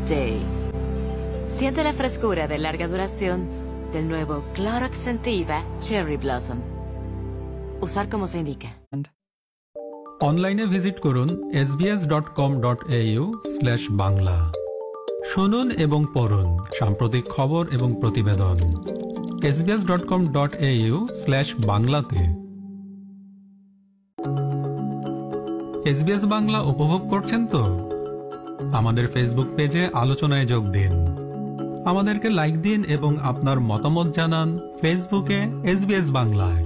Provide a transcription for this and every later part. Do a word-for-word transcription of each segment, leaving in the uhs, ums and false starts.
day. Siente la frescura de larga duración del nuevo Clorox Sentiva Cherry Blossom. Usar como se indica. অনলাইনে visit করুন S B S dot com dot A you slash Bangla. শুনুন এবং পড়ুন সাম্প্রতিক খবর এবং প্রতিবেদন S B S dot com dot A you slash বাংলাতে। এস বি এস বাংলা উপভোগ করছেন তো? আমাদের ফেসবুক পেজে আলোচনায় যোগ দিন, আমাদেরকে লাইক দিন এবং আপনার মতামত জানান ফেসবুকে এস বি এস বাংলায়।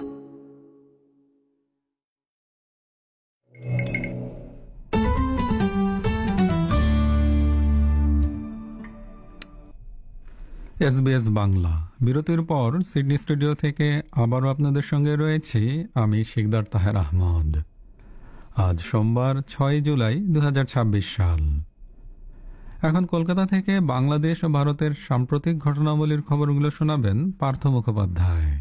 এস বি এস বাংলা বিরতির পর সিডনি স্টুডিও থেকে আবারও আপনাদের সঙ্গে রয়েছি আমি শিকদার তাহের আহমদ। আজ সোমবার ছয় জুলাই দু হাজার ছাব্বিশ সাল। এখন কলকাতা থেকে বাংলাদেশ ও ভারতের সাম্প্রতিক ঘটনাবলীর খবরগুলো শোনাবেন পার্থ মুখোপাধ্যায়।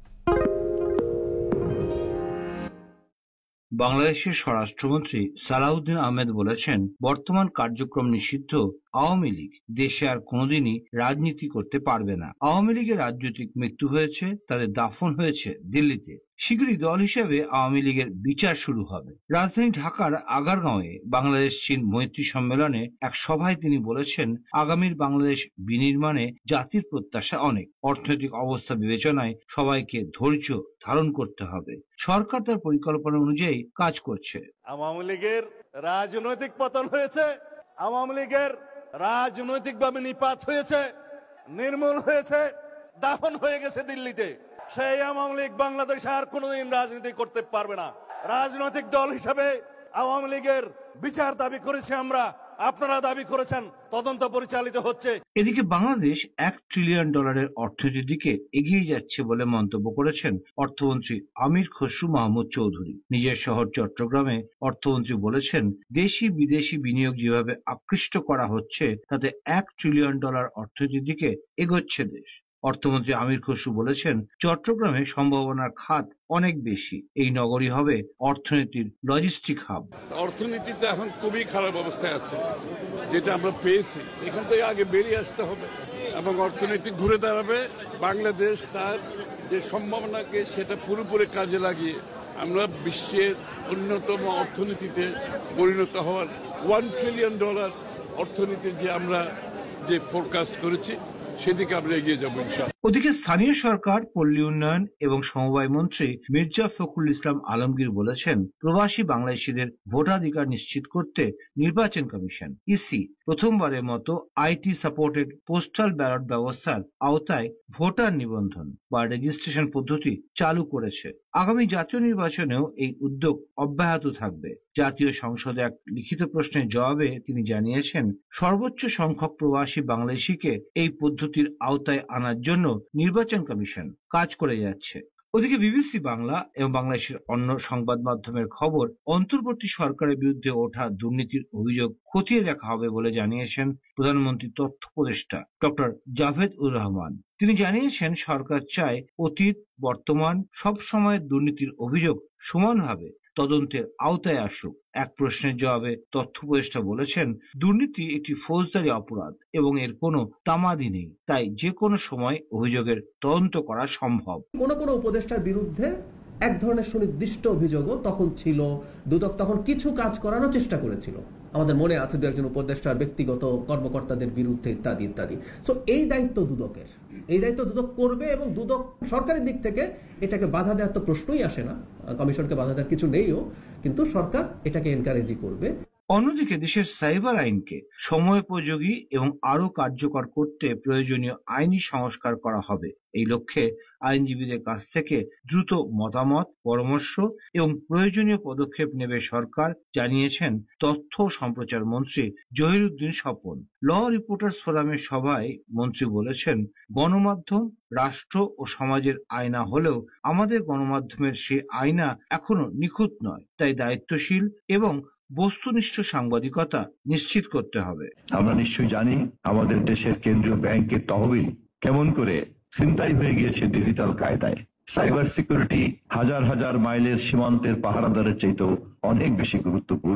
বাংলাদেশের স্বরাষ্ট্রমন্ত্রী সালাউদ্দিন আহমেদ বলেছেন, বর্তমান কার্যক্রম নিষিদ্ধ আওয়ামী লীগ দেশে আর কোনোদিনই রাজনীতি করতে পারবে না। আওয়ামী লীগের রাজনৈতিক মৃত্যু হয়েছে, তাদের দাফন হয়েছে দিল্লিতে। শীঘ্রই দল হিসেবে আওয়ামী লীগের বিচার শুরু হবে। রাজধানী ঢাকার আগারগাঁওয়ে বাংলাদেশ চীন মৈত্রী সম্মেলনে এক সভায় তিনি বলেছেন, আগামীর বাংলাদেশ বিনির্মাণে জাতির প্রত্যাশা অনেক। অর্থনৈতিক অবস্থা বিবেচনায় সবাইকে ধৈর্য ধারণ করতে হবে। সরকার তার পরিকল্পনা অনুযায়ী কাজ করছে। আওয়ামী লীগের রাজনৈতিক পতন হয়েছে, আওয়ামী লীগের রাজনৈতিকভাবে নিপাত হয়েছে, নির্মূল হয়েছে, দাফন হয়ে গেছে দিল্লিতে। সেই আওয়ামী লীগ বাংলাদেশে আর কোনোদিন রাজনীতি করতে পারবে না। রাজনৈতিক দল হিসেবে আওয়ামী লীগের বিচার দাবি করেছি আমরা, আপনারা দাবি করেছেন, তদন্ত পরিচালিত হচ্ছে। এদিকে বাংলাদেশ এক ট্রিলিয়ন ডলারের অর্থনীতির দিকে এগিয়ে যাচ্ছে বলে মন্তব্য করেছেন অর্থমন্ত্রী আমির খসরু মাহমুদ চৌধুরী। নিজের শহর চট্টগ্রামে অর্থমন্ত্রী বলেছেন, দেশি বিদেশি বিনিয়োগ যেভাবে আকৃষ্ট করা হচ্ছে তাতে এক ট্রিলিয়ন ডলার অর্থনীতির দিকে এগোচ্ছে দেশ। অর্থমন্ত্রী আমির খসরু বলেছেন, চট্টগ্রামে সম্ভাবনার খাত অনেক বেশি। এই নগরী হবে অর্থনীতির লজিস্টিক হাব। অর্থনীতিতে এখন খুবই খারাপ অবস্থায় আছে, যেটা আমরা পেয়েছি। এখান থেকে আগে বেরিয়ে আসতে হবে এবং অর্থনীতি ঘুরে দাঁড়াবে। বাংলাদেশ তার যে সম্ভাবনাকে সেটা পুরোপুরি কাজে লাগিয়ে আমরা বিশ্বের অন্যতম অর্থনীতিতে পরিণত হওয়ার ওয়ান ট্রিলিয়ন ডলার অর্থনীতির যে আমরা যে ফোরকাস্ট করেছি সেদিকে আমরা এগিয়ে যাবো ইনশাআল্লাহ। ওদিকে স্থানীয় সরকার, পল্লী উন্নয়ন এবং সমবায় মন্ত্রী মির্জা ফখরুল ইসলাম আলমগীর বলেছেন, প্রবাসী বাংলাদেশিদের ভোটাধিকার নিশ্চিত করতে নির্বাচন কমিশন ইসি প্রথমবারের মতো আইটি সাপোর্টেড পোস্টাল ব্যালট ব্যবস্থার আওতায় ভোটার নিবন্ধন বা রেজিস্ট্রেশন পদ্ধতি চালু করেছে। আগামী জাতীয় নির্বাচনেও এই উদ্যোগ অব্যাহত থাকবে। জাতীয় সংসদে এক লিখিত প্রশ্নের জবাবে তিনি জানিয়েছেন, সর্বোচ্চ সংখ্যক প্রবাসী বাংলাদেশিকে এই পদ্ধতির আওতায় আনার জন্য নির্বাচন কমিশন কাজ করে যাচ্ছে। ওদিকে বিবিসি বাংলা এবং বাংলাদেশের অন্য সংবাদ মাধ্যমের খবর, অন্তর্বর্তী সরকারের বিরুদ্ধে ওঠা দুর্নীতির অভিযোগ খতিয়ে দেখা হবে বলে জানিয়েছেন প্রধানমন্ত্রীর তথ্য উপদেষ্টা ডক্টর জাভেদ উর রহমান। তিনি জানিয়েছেন, সরকার চায় অতীত বর্তমান সব সময়ের দুর্নীতির অভিযোগ সমানভাবে তদন্তের আওতায় আসুক। এক প্রশ্নের জবাবে তথ্য উপদেষ্টা বলেছেন, দুর্নীতি একটি ফৌজদারি অপরাধ এবং এর কোনো তামাদি নেই, তাই যে কোনো সময় অভিযোগের তদন্ত করা সম্ভব। কোন কোন উপদেষ্টার বিরুদ্ধে এক ধরনের সুনির্দিষ্ট অভিযোগও তখন ছিল, দুদক তখন কিছু কাজ করানোর চেষ্টা করেছিল। আমাদের মনে আছে দু একজন উপদেষ্টার ব্যক্তিগত কর্মকর্তাদের বিরুদ্ধে ইত্যাদি ইত্যাদি। সো এই দায়িত্ব দুদকের, এই দায়িত্ব দুদক করবে এবং দুদক সরকারের দিক থেকে এটাকে বাধা দেওয়ার তো প্রশ্নই আসে না, কমিশনকে বাধা দেওয়ার কিছু নেইও, কিন্তু সরকার এটাকে এনকারেজই করবে। অন্যদিকে দেশের সাইবার আইনকে সময়োপযোগী এবং আরো কার্যকর করতে প্রয়োজনীয় আইনি সংস্কার করা হবে। এই লক্ষ্যে আইনজীবীদের কাছ থেকে দ্রুত মতামত, পরামর্শ এবং প্রয়োজনীয় পদক্ষেপ নেবে সরকার, জানিয়েছেন তথ্য সম্প্রচার মন্ত্রী জহিরুদ্দিন স্বপন। ল রিপোর্টার্স ফোরামের সভায় মন্ত্রী বলেছেন, গণমাধ্যম রাষ্ট্র ও সমাজের আয়না হলেও আমাদের গণমাধ্যমের সেই আয়না এখনো নিখুঁত নয়, তাই দায়িত্বশীল এবং বস্তুনিষ্ঠ সাংবাদিকতা নিশ্চিত করতে হবে। আমরা নিশ্চয়ই জানি আমাদের দেশের কেন্দ্রীয় ব্যাংকের তহবিল কেমন করে ছিনতাই হয়ে গিয়েছে ডিজিটাল কায়দায়। সাইবার সিকিউরিটি হাজার হাজার মাইলের সীমান্তের পাহারাদারের চাইতেও অনেক বেশি গুরুত্বপূর্ণ।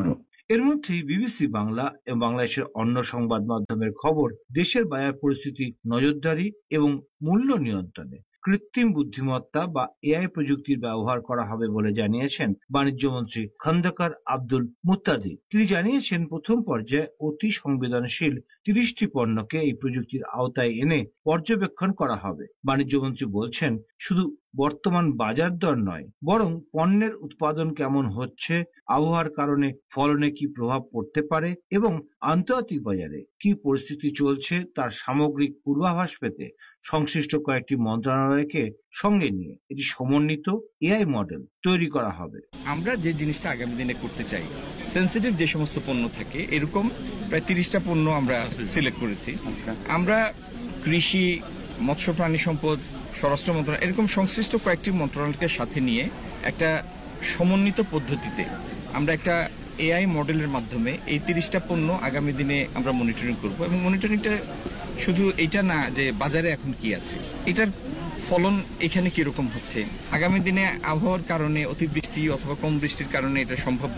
এর মধ্যেই বিবিসি বাংলা এবং বাংলাদেশের অন্য সংবাদ মাধ্যমের খবর, দেশের বাজার পরিস্থিতি নজরদারি এবং মূল্য নিয়ন্ত্রণে কৃত্রিম বুদ্ধিমত্তা বা এআই প্রযুক্তির ব্যবহার করা হবে বলে জানিয়েছেন বাণিজ্য মন্ত্রী খন্দকার আব্দুল মুত্তাদি। তিনি জানিয়েছেন, প্রথম পর্যায়ে অতি সংবেদনশীল তিরিশটি পণ্যকে এই প্রযুক্তির আওতায় এনে পর্যবেক্ষণ করা হবে। বাণিজ্য মন্ত্রী বলছেন, শুধু বর্তমান বাজার দর নয়, বরং পণ্যের উৎপাদন কেমন হচ্ছে, আবহাওয়ার কারণে ফলনে কি প্রভাব পড়তে পারে এবং আন্তর্জাতিক বাজারে কি পরিস্থিতি চলছে তার সামগ্রিক পূর্বাভাস পেতে সংশ্লিষ্ট কয়েকটি মন্ত্রণালয়কে সঙ্গে নিয়ে এটি সমন্বিত এআই মডেল তৈরি করা হবে। আমরা যে জিনিসটা আগামী দিনে করতে চাই, সেন্সিটিভ যে সমস্ত পণ্য থাকে, এরকম প্রায় তিরিশটা পণ্য আমরা সিলেক্ট করেছি। আমরা কৃষি, মৎস্য প্রাণী সম্পদ, স্বরাষ্ট্র মন্ত্রণালয়, এরকম সংশ্লিষ্ট কয়েকটি মন্ত্রণালয়কে সাথে নিয়ে একটা সমন্বিত পদ্ধতিতে আমরা একটা এআই মডেলের মাধ্যমে এই তিরিশটা পণ্য আগামী দিনে আমরা মনিটরিং করব। এবং মনিটরিংটা শুধু এটা না যে বাজারে এখন কি আছে, এটার ফলন এখানে কিরকম হচ্ছে, আগামী দিনে আবহাওয়ার কারণে অতিবৃষ্টি অথবা কম বৃষ্টির কারণে এটা সম্ভাব্য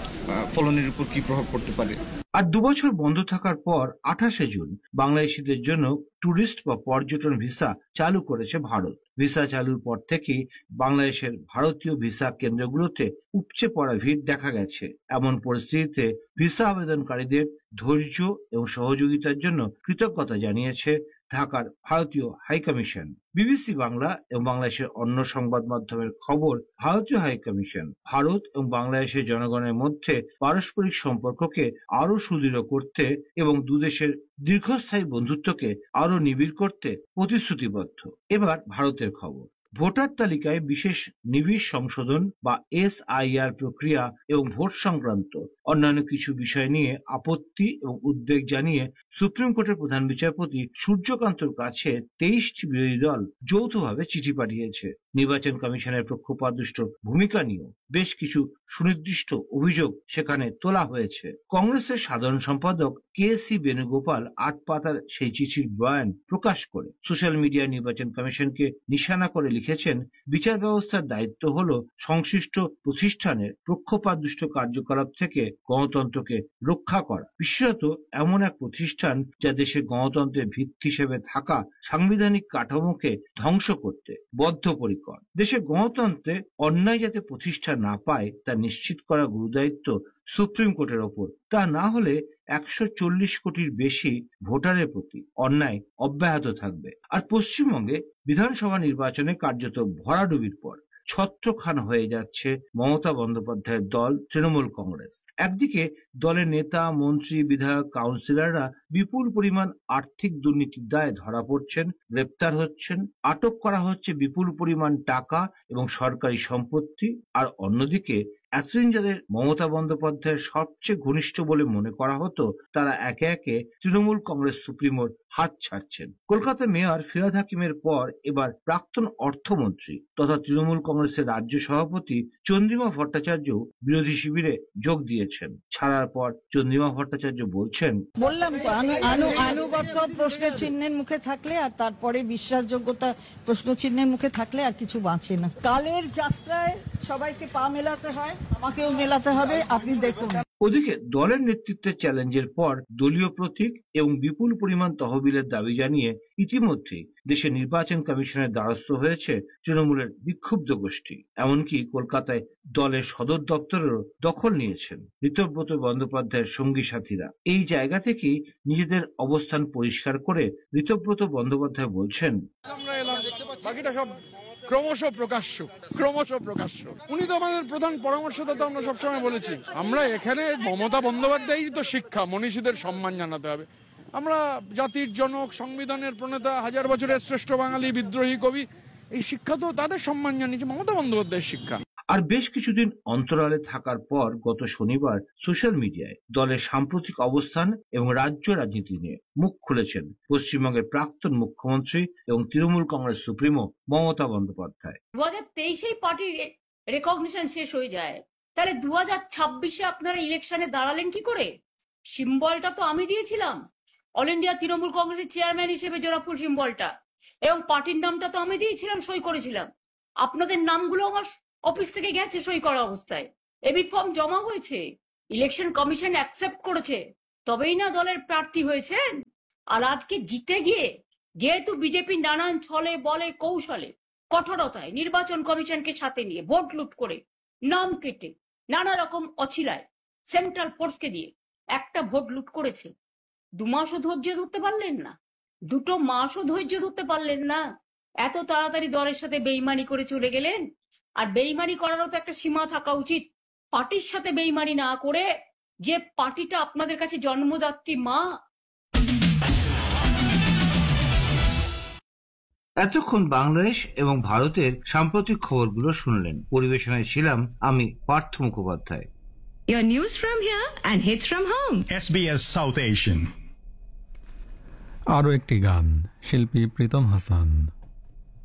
ফলনের উপর কি প্রভাব পড়তে পারে। আর দুবছর বন্ধ থাকার পর আঠাশে জুন বাংলাদেশিদের জন্য ট্যুরিস্ট বা পর্যটন ভিসা চালু করেছে ভারত। ভিসা চালুর পর থেকেই বাংলাদেশের ভারতীয় ভিসা কেন্দ্রগুলোতে উপচে পড়া ভিড় দেখা গেছে। এমন পরিস্থিতিতে ভিসা আবেদনকারীদের ধৈর্য এবং সহযোগিতার জন্য কৃতজ্ঞতা জানিয়েছে ঢাকার ভারতীয় হাইকমিশন। বিবিসি বাংলা এবং বাংলাদেশের অন্য সংবাদ মাধ্যমের খবর, ভারতীয় হাইকমিশন ভারত এবং বাংলাদেশের জনগণের মধ্যে পারস্পরিক সম্পর্ককে আরো সুদৃঢ় করতে এবং দুদেশের দীর্ঘস্থায়ী বন্ধুত্বকে আরো নিবিড় করতে প্রতিশ্রুতিবদ্ধ। এবার ভারতের খবর। ভোটার তালিকায় বিশেষ নিবিড় সংশোধন বা এস আই আর প্রক্রিয়া এবং ভোট সংক্রান্ত অন্যান্য কিছু বিষয় নিয়ে আপত্তি এবং উদ্বেগ জানিয়ে সুপ্রিম কোর্টের প্রধান বিচারপতি সূর্যকান্তর কাছে তেইশটি বিরোধী দল যৌথভাবে চিঠি পাঠিয়েছে। নির্বাচন কমিশনের পক্ষপাতদুষ্ট ভূমিকা নিয়েও বেশ কিছু সুনির্দিষ্ট অভিযোগ সেখানে তোলা হয়েছে। কংগ্রেসের সাধারণ সম্পাদক কে সি বেণুগোপাল আট পাতার সেই চিঠির বয়ান প্রকাশ করে সোশ্যাল মিডিয়া নির্বাচন কমিশনকে নিশানা করে লিখেছেন, বিচার ব্যবস্থার দায়িত্ব হল সংশ্লিষ্ট প্রতিষ্ঠানের পক্ষপাতদুষ্ট কার্যকলাপ থেকে গণতন্ত্রকে রক্ষা করা, বিশেষত এমন এক প্রতিষ্ঠান যা দেশের গণতন্ত্রের ভিত্তি হিসেবে থাকা সাংবিধানিক কাঠামোকে ধ্বংস করতে বদ্ধপরিকর। দেশের গণতন্ত্রে অন্যায় যাতে প্রতিষ্ঠা না পায় তা নিশ্চিত করা গুরুদায়িত্ব সুপ্রিম কোর্টের ওপর। তা না হলে একশো চল্লিশ কোটির বেশি ভোটারের প্রতি অন্যায় অব্যাহত থাকবে। আর পশ্চিমবঙ্গে বিধানসভা নির্বাচনে কার্যত ভরাডুবির পর ছত্রখান হয়ে যাচ্ছে মমতা বন্দ্যোপাধ্যায়ের দল তৃণমূল কংগ্রেস। একদিকে দলের নেতা, মন্ত্রী, বিধায়ক, কাউন্সিলররা বিপুল পরিমাণ আর্থিক দুর্নীতির দায়ে ধরা পড়ছেন, গ্রেপ্তার হচ্ছেন, আটক করা হচ্ছে বিপুল পরিমাণ টাকা এবং সরকারি সম্পত্তি। আর অন্যদিকে এতদিন যাদের মমতা বন্দ্যোপাধ্যায়ের সবচেয়ে ঘনিষ্ঠ বলে মনে করা হতো, তারা একে একে তৃণমূল কংগ্রেস সুপ্রিমোর হাত ছাড়ছেন। কলকাতা মেয়র ফিরহাদ হাকিমের পর এবার প্রাক্তন অর্থমন্ত্রী তথা তৃণমূল কংগ্রেসের রাজ্য সভাপতি চন্দ্রিমা ভট্টাচার্য বিরোধী শিবিরে যোগ দিয়েছেন। ছাড়ার পর চন্দ্রিমা ভট্টাচার্য বলছেন, বললাম তো আনুগত্য প্রশ্নের চিহ্নের মুখে থাকলে আর তারপরে বিশ্বাসযোগ্যতা প্রশ্ন চিহ্নের মুখে থাকলে আর কিছু বাঁচে না। কালের যাত্রায় সবাইকে পা মেলাতে হয়, আমাকেও মেলাতে হবে, আপনি দেখুন। ওদিকে দলের নেতৃত্বের চ্যালেঞ্জের পর দলীয় প্রতীক এবং বিপুল পরিমাণ তহবিলের দাবি জানিয়ে ইতিমধ্যে দেশে নির্বাচন কমিশনের দ্বারস্থ হয়েছে তৃণমূলের বিক্ষুব্ধ গোষ্ঠী। এমনকি কলকাতায় দলের সদর দপ্তরেরও দখল নিয়েছেন ঋতব্রত বন্দ্যোপাধ্যায়ের সঙ্গী সাথীরা। এই জায়গা থেকেই নিজেদের অবস্থান পরিষ্কার করে ঋতব্রত বন্দ্যোপাধ্যায় বলছেন, আমরা এলাম, বাকিটা সব ক্রমশ প্রকাশ্য ক্রমশ প্রকাশ্য উনি তো আমাদের প্রধান পরামর্শদাতা। আমরা সবসময় বলেছি, আমরা এখানে মমতা বন্দ্যোপাধ্যায়েরই তো শিক্ষা, মনীষীদের সম্মান জানাতে হবে। আমরা জাতির জনক, সংবিধানের প্রণেতা, হাজার বছরের শ্রেষ্ঠ বাঙালি বিদ্রোহী কবি, এই শিক্ষা তো তাদের সম্মান জানিয়েছে, মমতা বন্দ্যোপাধ্যায়ের শিক্ষা। আর বেশ কিছুদিন অন্তরালে থাকার পর গত শনিবার সোশ্যাল মিডিয়ায় দলের সাম্প্রতিক অবস্থান এবং রাজ্য রাজনীতি নিয়ে মুখ খুলেছেন পশ্চিমবঙ্গের প্রাক্তন মুখ্যমন্ত্রী এবং তৃণমূল কংগ্রেস সুপ্রিমো মমতা বন্দ্যোপাধ্যায়। দু হাজার তেইশেই পার্টির রেকগনিশন শেষ হয়ে যায়, তাহলে দু হাজার ছাব্বিশে আপনারা ইলেকশনে দাঁড়ালেন কি করে? সিম্বলটা তো আমি দিয়েছিলাম, অল ইন্ডিয়া তৃণমূল কংগ্রেসের চেয়ারম্যান হিসেবে জোড়াফুল সিম্বলটা, এবং পার্টির নামটা তো আমি দিয়েছিলাম, সই করেছিলাম। আপনাদের নামগুলো আমার অফিস থেকে গেছে সই করা অবস্থায়, এবি ফর্ম জমা হয়েছে, ইলেকশন কমিশন অ্যাকসেপ্ট করেছে, তবেই না দলের প্রার্থী হয়েছেন। আর আজকে জিতে গিয়ে যেহেতু বিজেপি নানান ছলে বলে কৌশলে কঠোরতায় নির্বাচন কমিশনকে সাথে নিয়ে ভোট লুট করে নাম কেটে নানা রকম অছিলায় সেন্ট্রাল ফোর্সকে দিয়ে একটা ভোট লুট করেছে। দু মাসও ধৈর্য ধরতে পারলেন না, দুটো মাসও ধৈর্য ধরতে পারলেন না, এত তাড়াতাড়ি দলের সাথে বেইমানি করে চলে গেলেন। আর বেইমানি করারও তো একটা সীমা থাকা উচিত। পার্টির সাথে বেইমানি না করে, যে পার্টিটা আপনাদের কাছে জন্মদাত্রী মা। এতক্ষণ বাংলাদেশ এবং ভারতের সাম্প্রতিক খবরগুলো শুনলেন। পরিবেশনায় ছিলাম আমি Partha Mukhopadhyay. Your news from here and hits from home. S B S South Asian. আরও একটি গান, শিল্পী প্রীতম হাসান।